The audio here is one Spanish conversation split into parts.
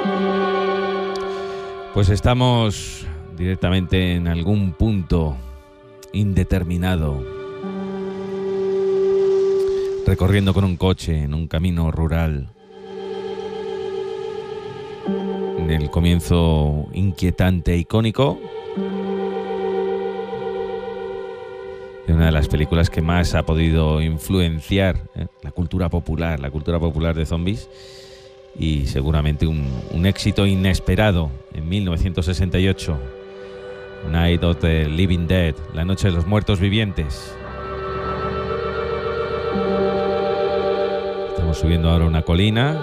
Pues estamos directamente en algún punto indeterminado, recorriendo con un coche en un camino rural, en el comienzo inquietante e icónico de una de las películas que más ha podido influenciar la cultura popular de zombies, y seguramente un éxito inesperado en 1968, Night of the Living Dead, La Noche de los Muertos Vivientes. Estamos subiendo ahora una colina,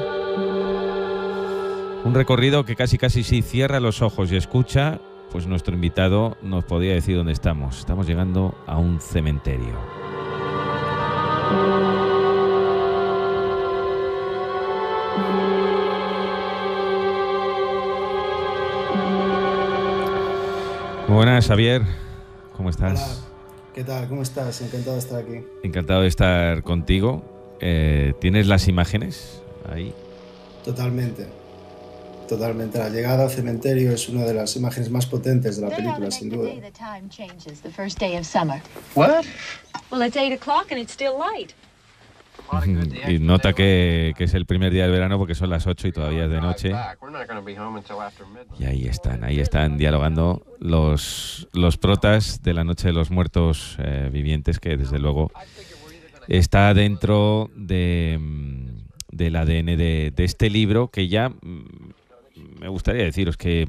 un recorrido que casi si cierra los ojos y escucha, pues nuestro invitado nos podría decir dónde estamos. Estamos llegando a un cementerio. Muy buenas, Xavier. ¿Cómo estás? Hola. ¿Qué tal? ¿Cómo estás? Encantado de estar aquí. Encantado de estar contigo. ¿Tienes las imágenes ahí? Totalmente. La llegada al cementerio es una de las imágenes más potentes de la película, sin duda. What? Well, it's 8 o'clock and it's still light. Y nota que es el primer día del verano porque son las 8 y todavía es de noche. Y ahí están dialogando los protas de La Noche de los Muertos Vivientes, que desde luego está dentro del ADN de este libro, que ya me gustaría deciros que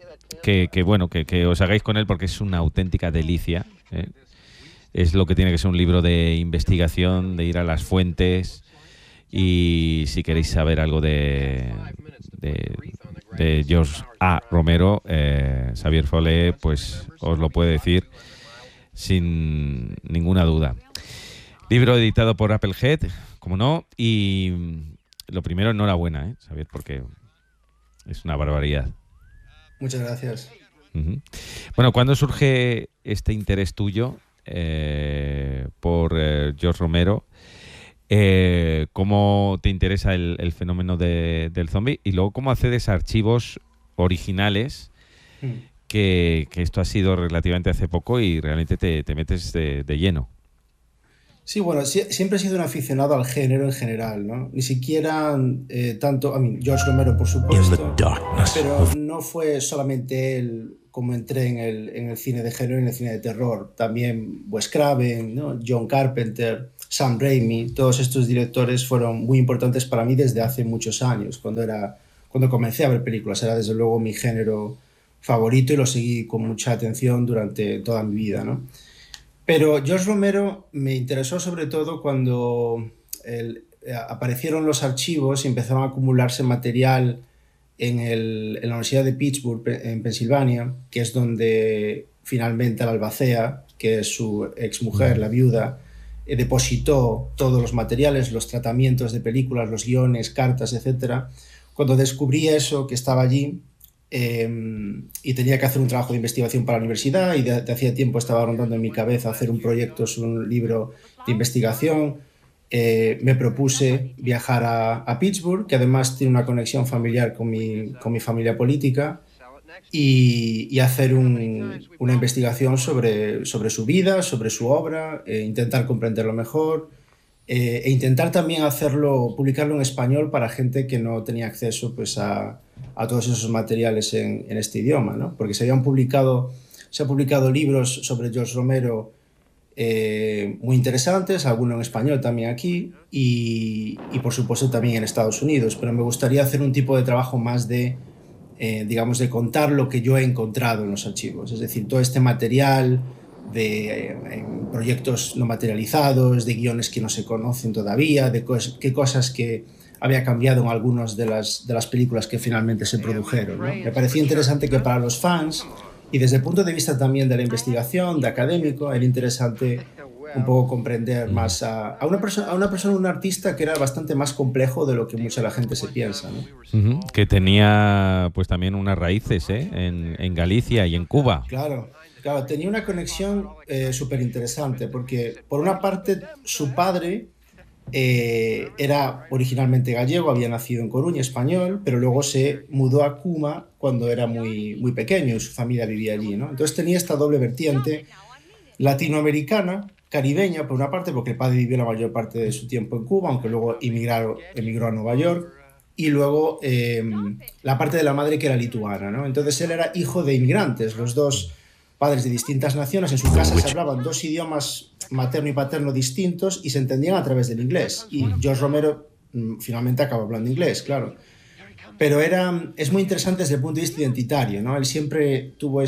os hagáis con él, porque es una auténtica delicia, ¿eh? Es lo que tiene que ser un libro de investigación, de ir a las fuentes. Y si queréis saber algo de George A. Romero, Xavier Follet, pues os lo puede decir sin ninguna duda. Libro editado por Applehead, como no. Y lo primero, enhorabuena, Xavier, porque es una barbaridad. Muchas gracias. Uh-huh. Bueno, ¿cuándo surge este interés tuyo por George Romero? ¿Cómo te interesa el fenómeno del zombie? Y luego, ¿cómo accedes a archivos originales? Que esto ha sido relativamente hace poco y realmente te metes de lleno. Sí, bueno, siempre he sido un aficionado al género en general, ¿no? Ni siquiera tanto, George Romero, por supuesto, pero no fue solamente él como entré en el cine de género y en el cine de terror. También Wes Craven, ¿no? John Carpenter, Sam Raimi, todos estos directores fueron muy importantes para mí desde hace muchos años, cuando comencé a ver películas. Era desde luego mi género favorito y lo seguí con mucha atención durante toda mi vida, ¿no? Pero George Romero me interesó sobre todo cuando aparecieron los archivos y empezaron a acumularse material en la Universidad de Pittsburgh, en Pensilvania, que es donde finalmente la albacea, que es su exmujer, la viuda, depositó todos los materiales, los tratamientos de películas, los guiones, cartas, etc. Cuando descubrí eso, que estaba allí, y tenía que hacer un trabajo de investigación para la universidad, y de hacía tiempo estaba rondando en mi cabeza hacer un proyecto sobre un libro de investigación, me propuse viajar a Pittsburgh, que además tiene una conexión familiar con mi familia política, y hacer una investigación sobre su vida, sobre su obra, intentar comprenderlo mejor, e intentar también publicarlo en español para gente que no tenía acceso, pues, a todos esos materiales en este idioma, ¿no? Porque se han publicado libros sobre George Romero muy interesantes, algunos en español también aquí, y por supuesto también en Estados Unidos, pero me gustaría hacer un tipo de trabajo más de contar lo que yo he encontrado en los archivos, es decir, todo este material de proyectos no materializados, de guiones que no se conocen todavía, de qué cosas que había cambiado en algunas de las películas que finalmente se produjeron, ¿no? Me parecía interesante que para los fans, y desde el punto de vista también de la investigación, de académico, era interesante un poco comprender más a una persona, un artista que era bastante más complejo de lo que mucha la gente se piensa, ¿no? Uh-huh. Que tenía pues también unas raíces en Galicia y en Cuba. Claro, tenía una conexión súper interesante, porque por una parte su padre era originalmente gallego, había nacido en Coruña, español, pero luego se mudó a Cuba cuando era muy, muy pequeño y su familia vivía allí, ¿no? Entonces tenía esta doble vertiente latinoamericana, caribeña, por una parte, porque el padre vivió la mayor parte de su tiempo en Cuba, aunque luego emigró a Nueva York, y luego la parte de la madre que era lituana, ¿no? Entonces él era hijo de inmigrantes, los dos padres de distintas naciones. En su casa se hablaban dos idiomas materno y paterno distintos y se entendían a través del inglés. Y George Romero finalmente acabó hablando inglés, claro. Pero es muy interesante desde el punto de vista identitario, ¿no? Él siempre tuvo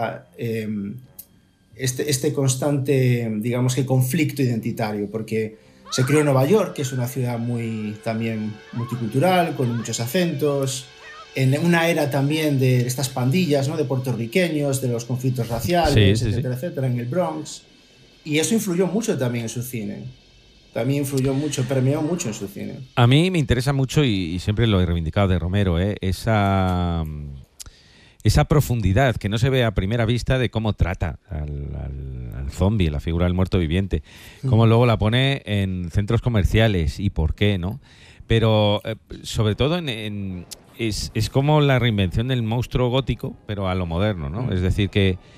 este constante, digamos que conflicto identitario, porque se crió en Nueva York, que es una ciudad muy también multicultural, con muchos acentos, en una era también de estas pandillas, ¿no? De puertorriqueños, de los conflictos raciales, etcétera, etcétera, en el Bronx. Y eso influyó mucho también en su cine. También influyó mucho, permeó mucho en su cine. A mí me interesa mucho, y siempre lo he reivindicado de Romero, esa profundidad que no se ve a primera vista de cómo trata al zombie, la figura del muerto viviente, cómo luego la pone en centros comerciales y por qué, ¿no? Pero sobre todo es como la reinvención del monstruo gótico, pero a lo moderno, ¿no? Es decir,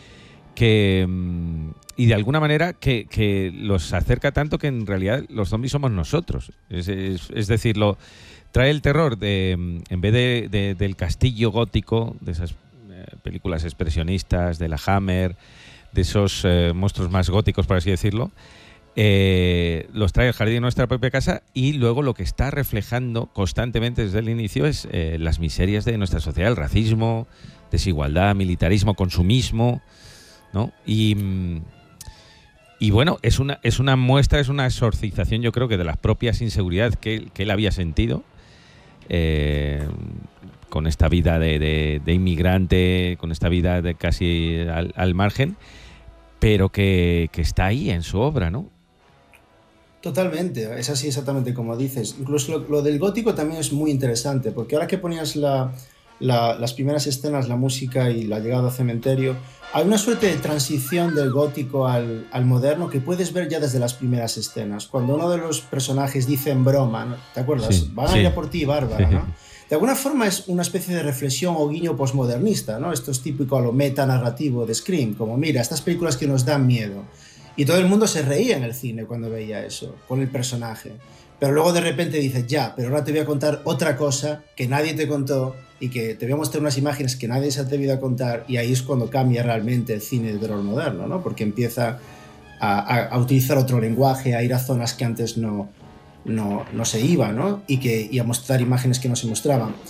y de alguna manera que los acerca tanto que en realidad los zombies somos nosotros. Es decir, trae el terror en vez del castillo gótico, de esas películas expresionistas, de la Hammer, de esos monstruos más góticos, por así decirlo, los trae al jardín de nuestra propia casa, y luego lo que está reflejando constantemente desde el inicio es las miserias de nuestra sociedad, el racismo, desigualdad, militarismo, consumismo, ¿no? Y bueno, es una muestra, es una exorcización, yo creo que de las propias inseguridades que él había sentido con esta vida de inmigrante, con esta vida de casi al margen, pero que está ahí en su obra, ¿no? Totalmente, es así exactamente como dices. Incluso lo del gótico también es muy interesante, porque ahora que ponías las primeras escenas, la música y la llegada al cementerio, hay una suerte de transición del gótico al moderno que puedes ver ya desde las primeras escenas. Cuando uno de los personajes dice en broma, ¿no? ¿Te acuerdas? Sí, van a ir a por ti, Bárbara, ¿no? De alguna forma es una especie de reflexión o guiño postmodernista, ¿no? Esto es típico a lo metanarrativo de Scream, como mira, estas películas que nos dan miedo. Y todo el mundo se reía en el cine cuando veía eso, con el personaje. Pero luego de repente dices, ya, pero ahora te voy a contar otra cosa que nadie te contó y que te voy a mostrar unas imágenes que nadie se ha atrevido a contar, y ahí es cuando cambia realmente el cine de terror moderno, ¿no? Porque empieza a utilizar otro lenguaje, a ir a zonas que antes no se iba, ¿no? Y a mostrar imágenes que no se mostraban.